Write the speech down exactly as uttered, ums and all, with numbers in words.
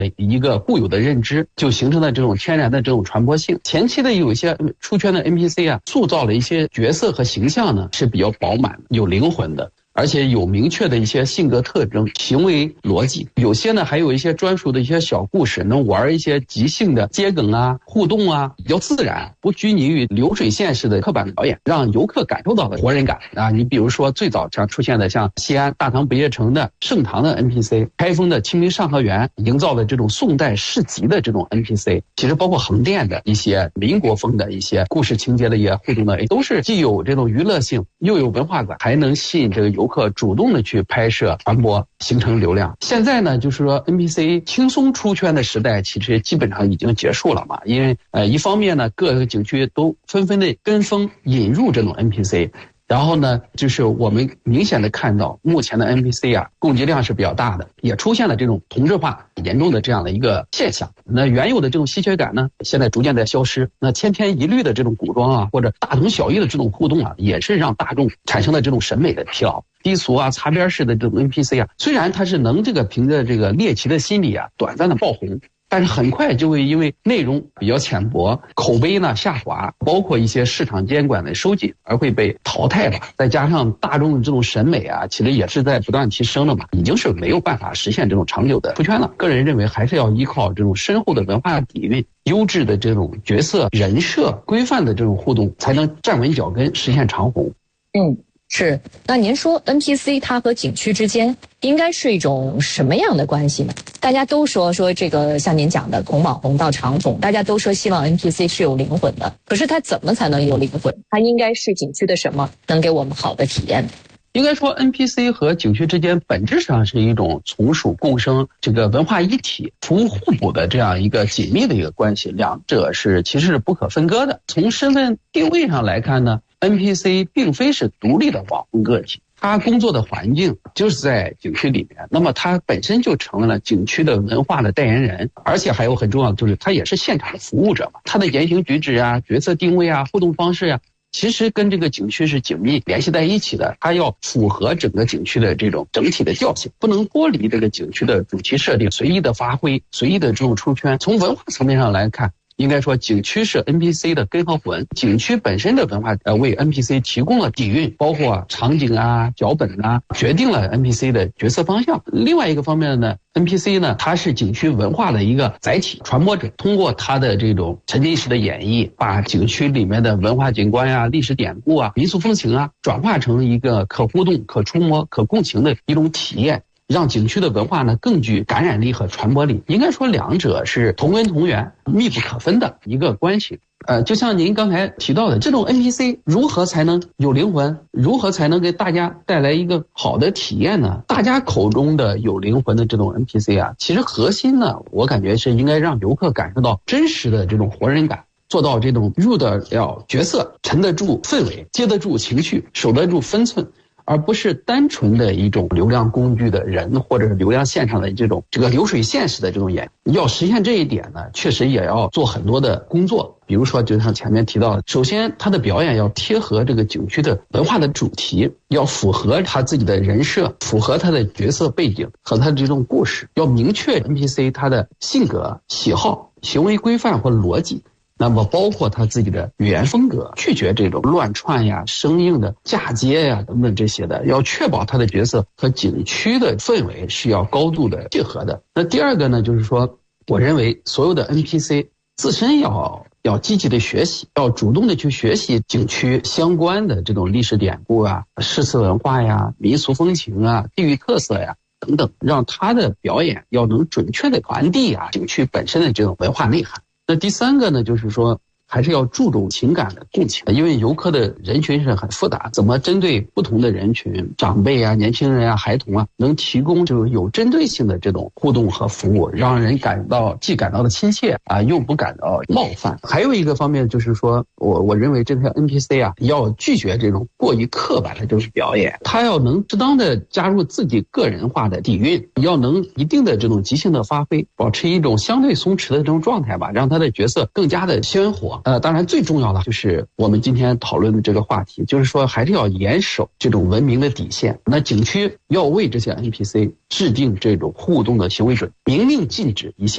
一个固有的认知，就形成了这种天然的这种传播性。前期的有一些出圈的 N P C 啊，塑造了一些角色和形象呢是比较饱满、有灵魂的。而且有明确的一些性格特征、行为逻辑，有些呢还有一些专属的一些小故事，能玩一些即兴的接梗啊、互动啊，比较自然，不拘泥于流水线式的刻板表演，让游客感受到的活人感啊。你比如说最早常出现的像西安大唐不夜城的盛唐的 N P C， 开封的清明上河园营造的这种宋代市集的这种 N P C， 其实包括横店的一些民国风的一些故事情节的一些互动的，都是既有这种娱乐性，又有文化感，还能吸引这个游客主动的去拍摄传播，形成流量。现在呢，就是说 N P C 轻松出圈的时代其实基本上已经结束了嘛。因为呃一方面呢，各个景区都纷纷的跟风引入这种 N P C， 然后呢，就是我们明显的看到目前的 N P C 啊，供给量是比较大的，也出现了这种同质化严重的这样的一个现象。那原有的这种稀缺感呢，现在逐渐在消失。那千篇一律的这种古装啊，或者大同小异的这种互动啊，也是让大众产生了这种审美的疲劳。低俗啊、擦边式的这种 N P C 啊，虽然它是能这个凭着这个猎奇的心理啊，短暂的爆红，但是很快就会因为内容比较浅薄、口碑呢下滑，包括一些市场监管的收紧，而会被淘汰吧。再加上大众的这种审美啊，其实也是在不断提升的嘛，已经是没有办法实现这种长久的出圈了。个人认为还是要依靠这种深厚的文化底蕴、优质的这种角色人设、规范的这种互动，才能站稳脚跟，实现长红。 嗯。是，那您说 N P C 它和景区之间应该是一种什么样的关系呢？大家都说说这个像您讲的从网红到长红，大家都说希望 N P C 是有灵魂的，可是它怎么才能有灵魂？它应该是景区的什么能给我们好的体验？ 应该说 N P C 和景区之间本质上是一种从属共生、这个文化一体、服务互补的这样一个紧密的一个关系，两者是其实是不可分割的。从身份定位上来看呢， N P C 并非是独立的网红个体，他工作的环境就是在景区里面，那么他本身就成为了景区的文化的代言人，而且还有很重要的就是他也是现场的服务者嘛，他的言行举止啊、角色定位啊、互动方式啊，其实跟这个景区是紧密联系在一起的，它要符合整个景区的这种整体的调性，不能剥离这个景区的主题设定，随意的发挥，随意的这种出圈。从文化层面上来看，应该说景区是 N P C 的根和魂，景区本身的文化呃为 N P C 提供了底蕴，包括场景啊、脚本啊，决定了 N P C 的角色方向。另外一个方面呢， N P C 呢，它是景区文化的一个载体、传播者，通过它的这种沉浸式的演绎，把景区里面的文化景观呀、历史典故啊、民俗风情啊，转化成一个可互动、可触摸、可共情的一种体验，让景区的文化呢更具感染力和传播力。应该说两者是同根同源、密不可分的一个关系。呃，就像您刚才提到的，这种 N P C 如何才能有灵魂？如何才能给大家带来一个好的体验呢？大家口中的有灵魂的这种 N P C 啊，其实核心呢，我感觉是应该让游客感受到真实的这种活人感，做到这种入得了角色、沉得住氛围、接得住情绪、守得住分寸，而不是单纯的一种流量工具的人，或者是流量线上的这种这个流水线式的这种演。要实现这一点呢，确实也要做很多的工作。比如说就像前面提到的，首先他的表演要贴合这个景区的文化的主题，要符合他自己的人设，符合他的角色背景和他的这种故事，要明确 N P C 他的性格、喜好、行为规范或逻辑，那么包括他自己的语言风格，拒绝这种乱串呀、生硬的嫁接呀等等这些的，要确保他的角色和景区的氛围是要高度的契合的。那第二个呢，就是说我认为所有的 N P C 自身要要积极的学习，要主动的去学习景区相关的这种历史典故啊、诗词文化呀、民俗风情啊、地域特色呀等等，让他的表演要能准确的传递啊景区本身的这种文化内涵。那第三个呢，就是说还是要注重情感的共情，因为游客的人群是很复杂，怎么针对不同的人群，长辈啊、年轻人啊、孩童啊，能提供这种有针对性的这种互动和服务，让人感到既感到的亲切啊，又不感到冒犯。还有一个方面就是说，我我认为这条 N P C 啊，要拒绝这种过于刻板的这种表演，他要能适当的加入自己个人化的底蕴，要能一定的这种即兴的发挥，保持一种相对松弛的这种状态吧，让他的角色更加的鲜活。呃，当然最重要的就是我们今天讨论的这个话题，就是说还是要严守这种文明的底线。那景区要为这些 N P C 制定这种互动的行为准，明令禁止一些